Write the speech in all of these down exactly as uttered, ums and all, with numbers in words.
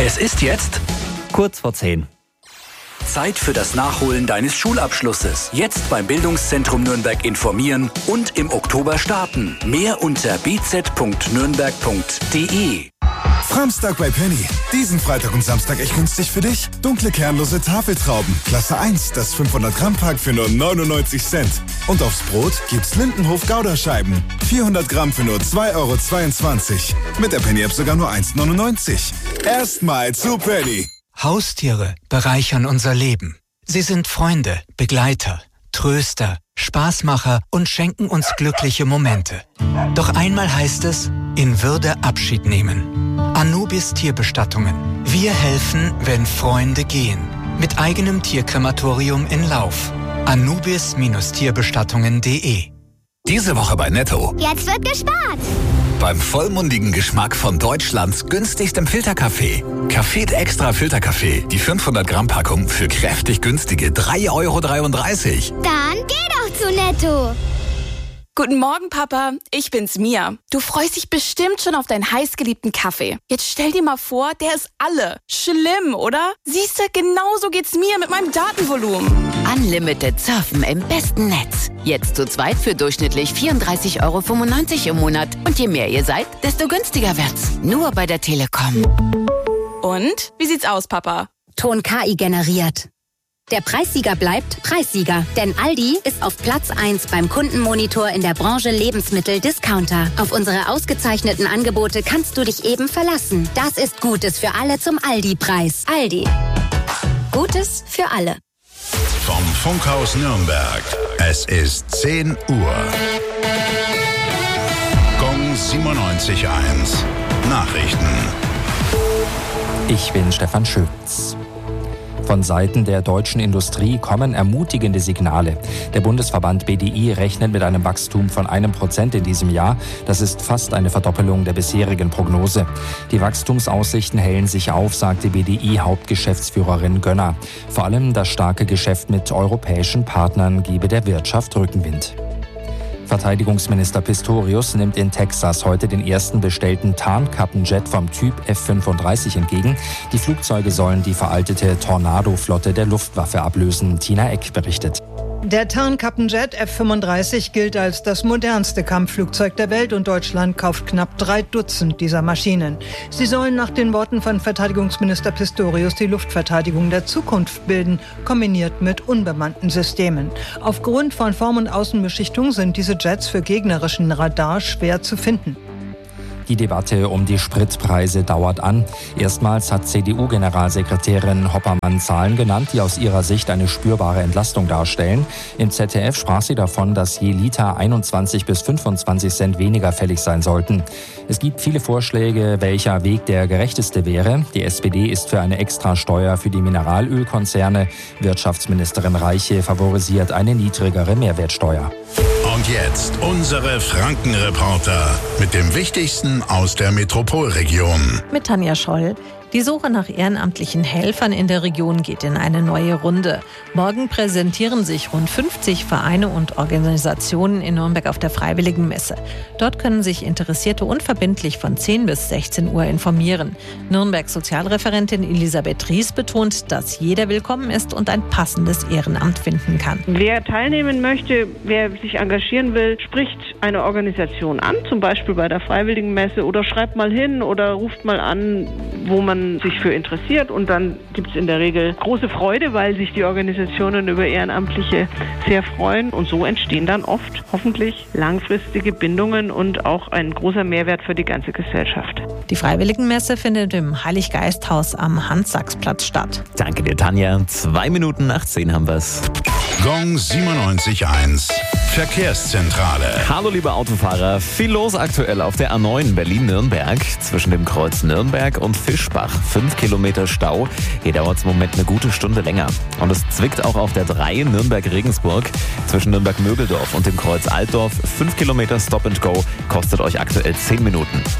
Es ist jetzt kurz vor zehn. Zeit für das Nachholen deines Schulabschlusses. Jetzt beim Bildungszentrum Nürnberg informieren und im Oktober starten. Mehr unter b z punkt nürnberg punkt d e. Framstag bei Penny. Diesen Freitag und Samstag echt günstig für dich. Dunkle kernlose Tafeltrauben. Klasse eins, das fünfhundert Gramm Pack für nur neunundneunzig Cent. Und aufs Brot gibt's Lindenhof Gouda-Scheiben. vierhundert Gramm für nur zwei Euro zweiundzwanzig. Mit der Penny-App sogar nur eins neunundneunzig. Erstmal zu Penny. Haustiere bereichern unser Leben. Sie sind Freunde, Begleiter, Tröster, Spaßmacher und schenken uns glückliche Momente. Doch einmal heißt es, in Würde Abschied nehmen. Anubis Tierbestattungen. Wir helfen, wenn Freunde gehen. Mit eigenem Tierkrematorium in Lauf. anubis tierbestattungen punkt de. Diese Woche bei Netto. Jetzt wird gespart. Beim vollmundigen Geschmack von Deutschlands günstigstem Filterkaffee. Café Extra Filterkaffee. Die fünfhundert Gramm Packung für kräftig günstige drei Euro dreiunddreißig. Dann geh doch zu Netto. Guten Morgen, Papa. Ich bin's, Mia. Du freust dich bestimmt schon auf deinen heißgeliebten Kaffee. Jetzt stell dir mal vor, der ist alle. Schlimm, oder? Siehste, genauso geht's mir mit meinem Datenvolumen. Unlimited Surfen im besten Netz. Jetzt zu zweit für durchschnittlich vierunddreißig Euro fünfundneunzig im Monat. Und je mehr ihr seid, desto günstiger wird's. Nur bei der Telekom. Und? Wie sieht's aus, Papa? Ton K I generiert. Der Preissieger bleibt Preissieger, denn Aldi ist auf Platz eins beim Kundenmonitor in der Branche Lebensmittel-Discounter. Auf unsere ausgezeichneten Angebote kannst du dich eben verlassen. Das ist Gutes für alle zum Aldi-Preis. Aldi. Gutes für alle. Vom Funkhaus Nürnberg. Es ist zehn Uhr. Gong siebenundneunzig Komma eins. Nachrichten. Ich bin Stefan Schütz. Von Seiten der deutschen Industrie kommen ermutigende Signale. Der Bundesverband B D I rechnet mit einem Wachstum von einem Prozent in diesem Jahr. Das ist fast eine Verdoppelung der bisherigen Prognose. Die Wachstumsaussichten hellen sich auf, sagte B D I-Hauptgeschäftsführerin Gönner. Vor allem das starke Geschäft mit europäischen Partnern gebe der Wirtschaft Rückenwind. Verteidigungsminister Pistorius nimmt in Texas heute den ersten bestellten Tarnkappenjet vom Typ F fünfunddreißig entgegen. Die Flugzeuge sollen die veraltete Tornado-Flotte der Luftwaffe ablösen. Tina Eck berichtet. Der Tarnkappenjet F fünfunddreißig gilt als das modernste Kampfflugzeug der Welt und Deutschland kauft knapp drei Dutzend dieser Maschinen. Sie sollen nach den Worten von Verteidigungsminister Pistorius die Luftverteidigung der Zukunft bilden, kombiniert mit unbemannten Systemen. Aufgrund von Form- und Außenbeschichtung sind diese Jets für gegnerischen Radar schwer zu finden. Die Debatte um die Spritpreise dauert an. Erstmals hat C D U-Generalsekretärin Hoppermann Zahlen genannt, die aus ihrer Sicht eine spürbare Entlastung darstellen. Im Z D F sprach sie davon, dass je Liter einundzwanzig bis fünfundzwanzig Cent weniger fällig sein sollten. Es gibt viele Vorschläge, welcher Weg der gerechteste wäre. Die S P D ist für eine Extrasteuer für die Mineralölkonzerne. Wirtschaftsministerin Reiche favorisiert eine niedrigere Mehrwertsteuer. Und jetzt unsere Frankenreporter mit dem Wichtigsten aus der Metropolregion. Mit Tanja Scholl. Die Suche nach ehrenamtlichen Helfern in der Region geht in eine neue Runde. Morgen präsentieren sich rund fünfzig Vereine und Organisationen in Nürnberg auf der Freiwilligenmesse. Dort können sich Interessierte unverbindlich von zehn bis sechzehn Uhr informieren. Nürnbergs Sozialreferentin Elisabeth Ries betont, dass jeder willkommen ist und ein passendes Ehrenamt finden kann. Wer teilnehmen möchte, wer sich engagieren will, spricht eine Organisation an, zum Beispiel bei der Freiwilligenmesse, oder schreibt mal hin oder ruft mal an, wo man sich für interessiert, und dann gibt es in der Regel große Freude, weil sich die Organisationen über Ehrenamtliche sehr freuen, und so entstehen dann oft hoffentlich langfristige Bindungen und auch ein großer Mehrwert für die ganze Gesellschaft. Die Freiwilligenmesse findet im Heiliggeisthaus am Hans-Sachs-Platz statt. Danke dir, Tanja. Zwei Minuten nach zehn haben wir's. Gong siebenundneunzig Komma eins. Verkehrszentrale. Hallo liebe Autofahrer, viel los aktuell auf der A neun Berlin-Nürnberg zwischen dem Kreuz Nürnberg und Fischbach. Fünf Kilometer Stau. Hier dauert es im Moment eine gute Stunde länger. Und es zwickt auch auf der drei Nürnberg-Regensburg zwischen Nürnberg-Mögeldorf und dem Kreuz Altdorf. Fünf Kilometer Stop and Go kostet euch aktuell zehn Minuten.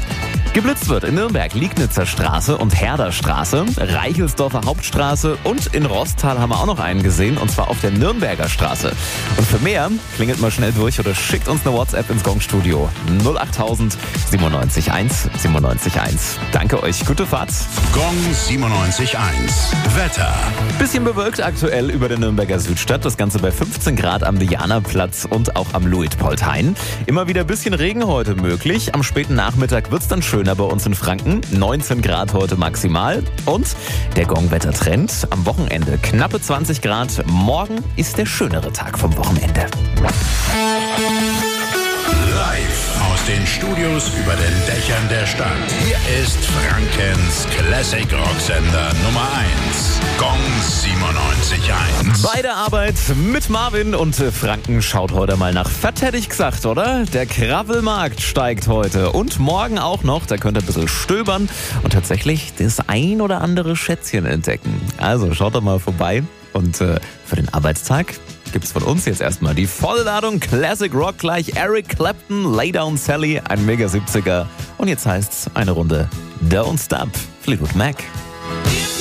Geblitzt wird in Nürnberg Liegnitzer Straße und Herder Straße, Reichelsdorfer Hauptstraße und in Rostal haben wir auch noch einen gesehen, und zwar auf der Nürnberger Straße. Und für mehr klingelt mal schnell durch oder schickt uns eine WhatsApp ins Gong-Studio. null achttausend siebenundneunzig eins siebenundneunzig eins. Danke euch, gute Fahrt. Gong siebenundneunzig eins. Wetter. Bisschen bewölkt aktuell über der Nürnberger Südstadt. Das Ganze bei fünfzehn Grad am Dianaplatz und auch am Luitpoldhain. Immer wieder ein bisschen Regen heute möglich. Am späten Nachmittag wird es dann schöner bei uns in Franken. neunzehn Grad heute maximal. Und der Gong-Wettertrend am Wochenende knappe zwanzig Grad. Morgen ist der schönere Tag vom Wochenende. Live aus den Studios über den Dächern der Stadt. Hier ist Frankens Classic Rocksender Nummer eins. Gong siebenundneunzig eins. Bei der Arbeit mit Marvin und Franken schaut heute mal nach Fett, hätte ich gesagt, oder? Der Krabbelmarkt steigt heute und morgen auch noch. Da könnt ihr ein bisschen stöbern und tatsächlich das ein oder andere Schätzchen entdecken. Also schaut doch mal vorbei. Und äh, für den Arbeitstag gibt's von uns jetzt erstmal die volle Ladung Classic Rock gleich Eric Clapton, Lay Down Sally, ein Mega siebziger. Und jetzt heißt's eine Runde Don't Stop, Fleetwood Mac.